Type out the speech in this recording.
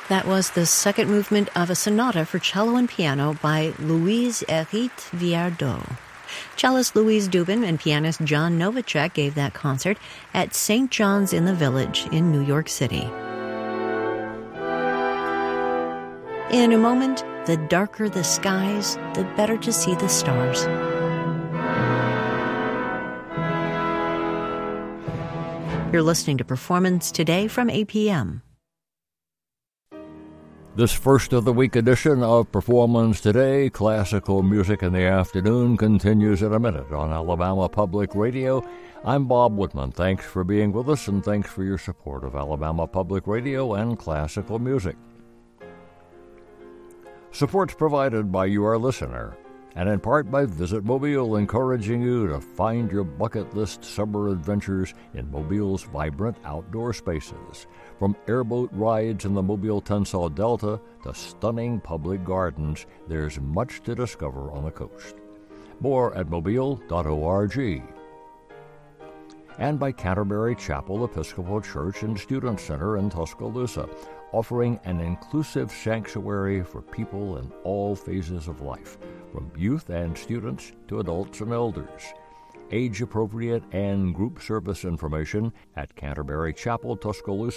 That was the second movement of a sonata for cello and piano by Louise-Hérite Viardot. Cellist Louise Dubin and pianist John Novacek gave that concert at St. John's in the Village in New York City. In a moment, the darker the skies, the better to see the stars. You're listening to Performance Today from APM. This first of the week edition of Performance Today, Classical Music in the Afternoon, continues in a minute on Alabama Public Radio. I'm Bob Woodman. Thanks for being with us, and thanks for your support of Alabama Public Radio and classical music. Support's provided by you, our listener, and in part by Visit Mobile, encouraging you to find your bucket list summer adventures in Mobile's vibrant outdoor spaces. From airboat rides in the Mobile-Tensas Delta to stunning public gardens, there's much to discover on the coast. More at mobile.org. And by Canterbury Chapel Episcopal Church and Student Center in Tuscaloosa, offering an inclusive sanctuary for people in all phases of life, from youth and students to adults and elders. Age-appropriate and group service information at Canterbury Chapel, Tuscaloosa,